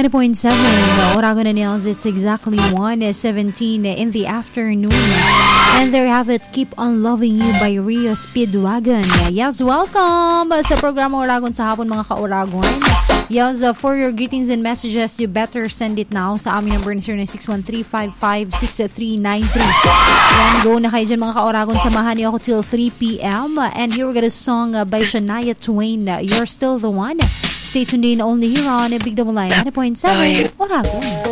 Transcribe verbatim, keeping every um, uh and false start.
ninety point seven Oragon and Nils. It's exactly one seventeen in the afternoon. And there you have it, Keep on Loving You by Rio Speedwagon. Yes, welcome sa programa Oragon sa hapon mga ka-Oragon. Yes, uh, for your greetings and messages, you better send it now sa aming number zero nine six one three five five six three nine three. Yan, go na kayo dyan mga ka-Oragon. Samahan niyo ako till three p.m. And here we got a song uh, by Shania Twain, uh, You're Still the One. Stay tuned in only here on Big Double Line ninety point seven Oragon.